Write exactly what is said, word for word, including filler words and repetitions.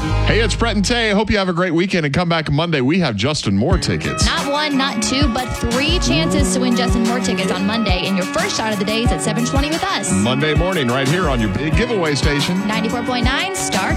Hey, it's Brett and Tay. I hope you have a great weekend and come back Monday. We have Justin Moore tickets. Not one, not two, but three chances to win Justin Moore tickets on Monday. And your first shot of the day is at seven twenty with us. Monday morning right here on your big giveaway station. ninety-four point nine Star